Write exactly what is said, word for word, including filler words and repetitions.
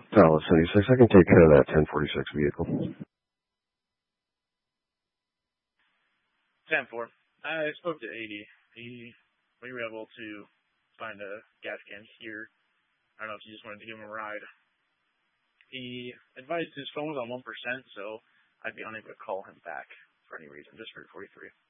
Dallas seventy-six, I can take care of that ten forty-six vehicle. ten four. I spoke to eighty. He, we were able to find a gas can here. I don't know if you just wanted to give him a ride. He advised his phone was on one percent, so I'd be unable to call him back for any reason, just for forty-three.